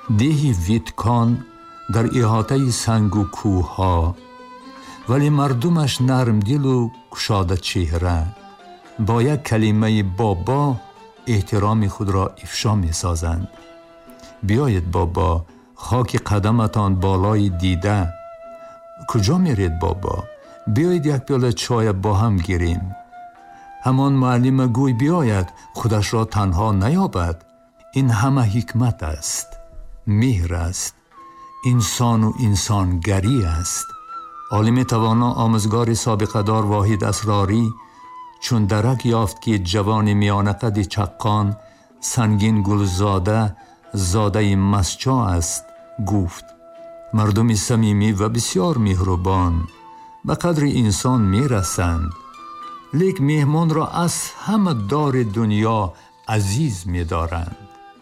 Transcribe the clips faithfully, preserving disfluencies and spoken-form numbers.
دیهی ویتکان در احاطه سنگ و کوه ها، ولی مردمش نرم دل و گشاده چهره با یک کلمه بابا احترام خود را افشا می سازند. بیایید بابا، خاک قدمتان بالای دیده. کجا میرید بابا؟ بیایید یک پیاله چای با هم گیریم. همان معلم گوی بیاید خودش را تنها نیابد. این همه حکمت است، مهر است، انسان و انسانگری است. عالم توانا آموزگار سابقه دار واحد اسراری چون درک یافت که جوان میانه قد چقان سنگین گلزاده زاده مسچا است، گفت مردم صمیمی و بسیار مهربان به قدر انسان می رسند، لیک مهمان را از همه دار دنیا عزیز می دارند.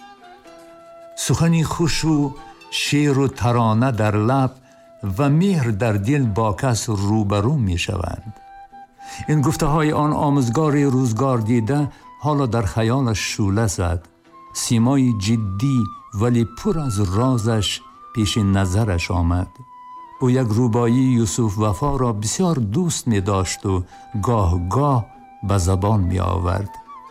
سخنی خوش و شعر و ترانه در لب و مهر در دل با کس روبرو می شوند. این گفته های آن آموزگار روزگار دیده حالا در خیالش شعله زد. سیمای جدی ولی پر از رازش پیش نظرش آمد. او یک روبایی یوسف وفا را بسیار دوست می داشت و گاه گاه به زبان می آورد.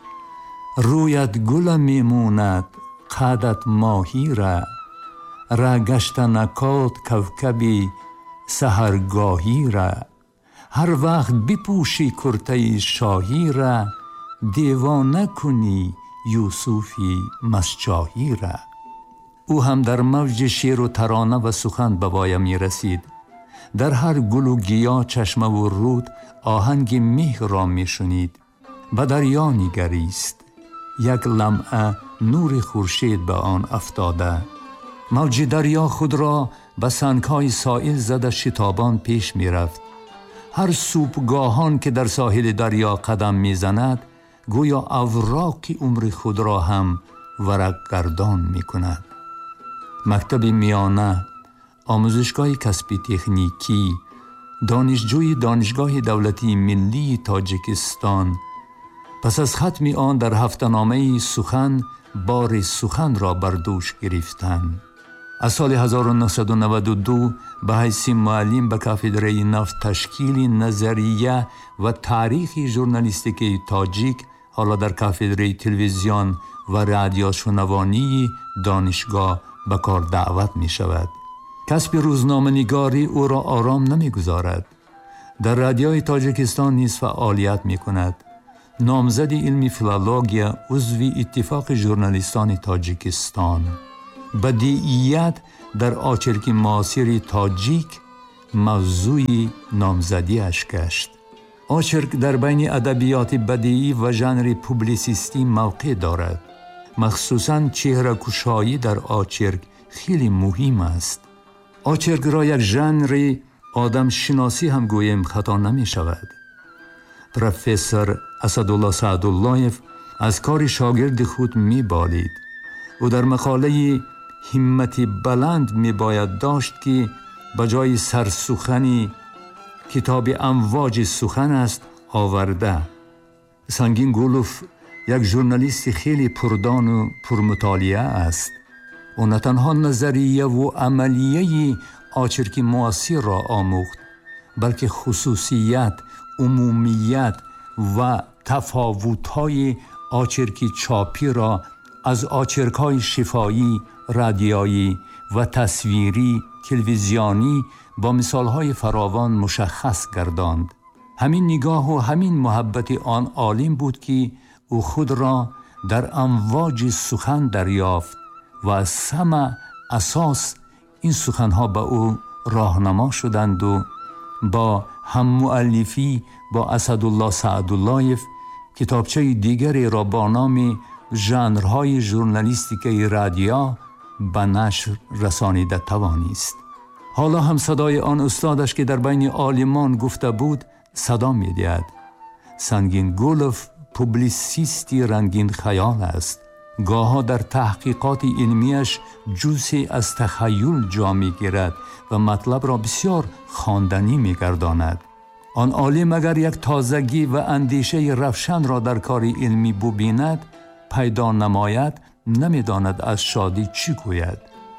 رویت گل می موند، قدت ماهی را، را گشت نکات کوکبی سحرگاهی را. هر وقت بپوشی کرته شاهی را، دیوانه کنی یوسفی مسچاهی را. او هم در موج شعر و ترانه و سخن به وای می رسید. در هر گل و گیا چشمه و رود آهنگ مهر را می شنید. به دریا نگریست، یک لمعه نور خورشید به آن افتاده. موج دریا خود را به سنگ‌های سائل زده شتابان پیش می رفت. هر صبحگاهان که در ساحل دریا قدم می زند گویا اوراق عمر خود را هم ورق گردان می کند. مکتب میانه، آموزشگاه کسبی تکنیکی، دانشجوی دانشگاه دولتی ملی تاجیکستان پس از ختم آن در هفته‌نامه سخن بار سخن را بر دوش گرفتند. از سال هزار و نهصد و نود و دو به حیث معلم به کافدره نفت تشکیل نظریه و تاریخ ژورنالیستیک تاجیک، حالا در کافدره تلویزیون و رادیو شنوانی دانشگاه به کار دعوت می شود. کسب روزنامه نگاری او را آرام نمی گذارد. در رادیوی تاجیکستان نیز فعالیت می کند. نامزد علمی فیلولوژیا، عضو اتفاق ژورنالیستان تاجیکستان. بدیعیت در آچرک معاصر تاجیک موضوع نامزدی اش گشت. آچرک در بین ادبیات بدیعی و ژانر پوبلیسیستی موقع دارد. مخصوصاً چهره کشایی در آچرک خیلی مهم است. آچرک را یک ژانر آدم شناسی هم گویم خطا نمی شود. پروفسور اسدالله سعداللهیف از کار شاگرد خود می بالید. او در مقاله همت بلند می باید داشت که بجای سرسخنی کتاب امواج سخن است آورده. سنگین گولوف یک ژورنالیست خیلی پردان و پرمطالعه است. او نه تنها نظریه و عملیه آچرک معاصر را آموخت، بلکه خصوصیت، عمومیت و تفاوت‌های آچرک چاپی را از آچرک‌های شفاهی، رادیویی و تصویری، تلویزیونی با مثال‌های فراوان مشخص گرداند. همین نگاه و همین محبت آن عالم بود که او خود را در امواج سخن دریافت و از همه اساس این سخنها به او راهنما شدند و با هم مؤلفی با اسدالله سعداللهیف کتابچه دیگری را با نام ژانرهای ژورنالیستیک رادیو به نشر رسانیده توانست. حالا هم صدای آن استادش که در بین عالمان گفته بود صدا می دهد. سنگین گولوف پوبلیسیستی رنگین خیال است. گاها در تحقیقات علمیش جزئی از تخیل جا می گیرد و مطلب را بسیار خواندنی می گرداند. آن عالم اگر یک تازگی و اندیشه روشن را در کار علمی ببیند پیدا نماید، نمی داند از شادی چی گوید.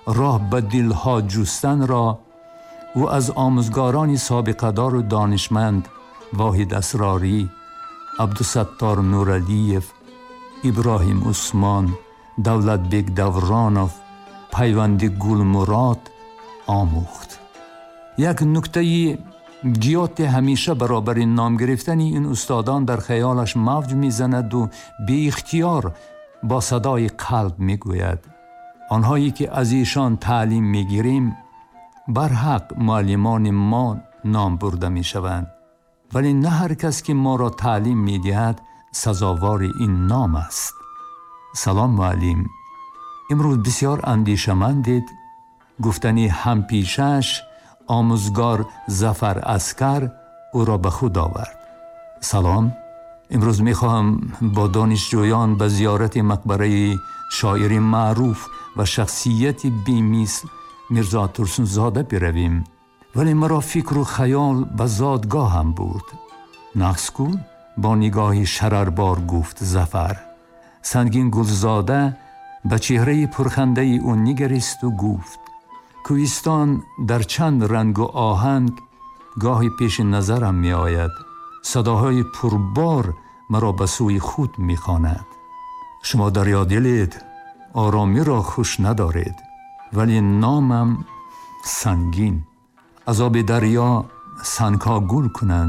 راه به دلها جستن را او از آموزگاران سابقه‌دار و دانشمند واحد اسراری، عبدالستار نورعلیف، ابراهیم عثمان، دولت بیگ دورانوف، پیوند گل مراد آموخت. یک نکته گیات همیشه برابر نام گرفتن این استادان در خیالش موج میزند و بی اختیار با صدای قلب میگوید آنهایی که از ایشان تعلیم میگیریم بر حق معلمان ما نام برده میشوند، ولی نه هر کس که ما را تعلیم میدهد سزاوار این نام است. سلام معلم. امروز بسیار اندیشمندید. گفتنی هم پیشش آموزگار ظفر عسکر او را به خود آورد. سلام. امروز میخواهم با دانشجویان به زیارت مقبره شاعر معروف و شخصیت بی‌مثل میرزا ترسونزاده برویم، ولی مرا فکر و خیال به زادگاه هم بود. نقص کن؟ با نگاهی شرربار گفت ظفر. سنگین گلزاده به چهره پرخنده او نگریست و گفت کوهستان در چند رنگ و آهنگ گاهی پیش نظرم می آید. صداهای پربار مرا به سوی خود می خواند. شما دریادلید، آرامی را خوش ندارید، ولی نامم سنگین. از آب دریا سنگ‌ها گل کنند.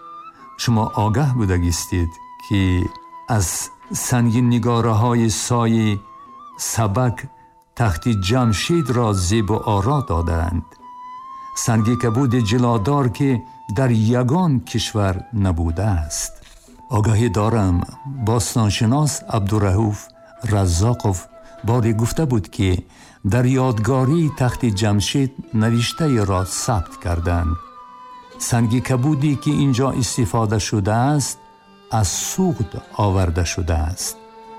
شما آگاه بودگیستید که از سنگین نگاره های سایه سبک تخت جمشید را زیب و آرا دادند. سنگی کبود جلادار که در یگان کشور نبوده است. آگاهی دارم باستانشناس عبدالرؤوف رزاقوف باری گفته بود که در یادگاری تخت جمشید نوشته را ثبت کردند. سنگی کبودی که اینجا استفاده شده است از سوخت آورده شده است.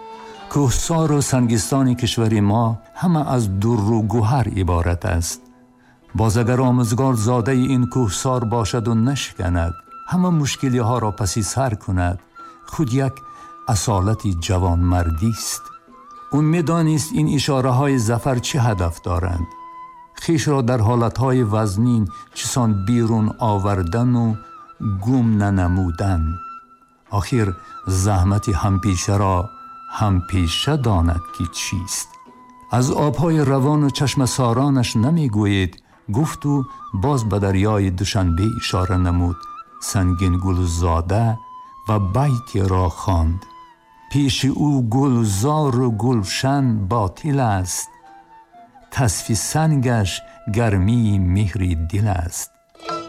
کوهسار و سنگستان کشور ما همه از در و گوهر عبارت است. باز اگر آموزگار زاده این کوهسار باشد و نشکند، همه مشکلی ها را پسی سر کند، خود یک اصالت جوان مردی است. اون میدانست این اشاره های ظفر چه هدف دارند. خیش را در حالت های وزنین چسان بیرون آوردن و گم ننمودن. آخر زحمت همپیشه را همپیشه داند که چیست. از آبهای روان و چشم سارانش نمی گوید. گفت و باز به دریای دوشنبه اشاره نمود. سنگین گلزاده و بیتی را خواند. پیش او گلزار و گلشن باطل است، تصفی سنگش گرمی مهری دل است.